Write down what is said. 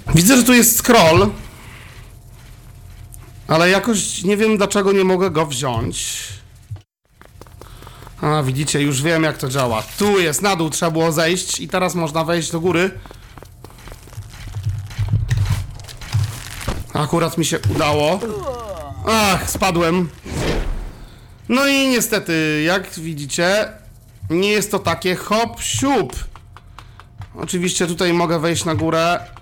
Widzę, że tu jest scroll. Ale jakoś nie wiem, dlaczego nie mogę go wziąć. A, widzicie, już wiem, jak to działa. Tu jest, na dół trzeba było zejść i teraz można wejść do góry. Akurat mi się udało. Ach, spadłem. No i niestety, jak widzicie, nie jest to takie hop siup. Oczywiście tutaj mogę wejść na górę.